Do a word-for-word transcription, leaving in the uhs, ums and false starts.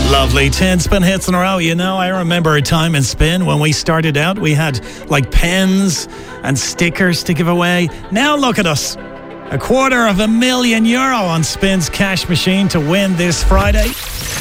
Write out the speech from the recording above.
Lovely. ten spin hits in a row. You know, I remember a time in spin when we started out, we had like pens and stickers to give away. Now look at us. A quarter of a million euro on Spin's cash machine to win this Friday.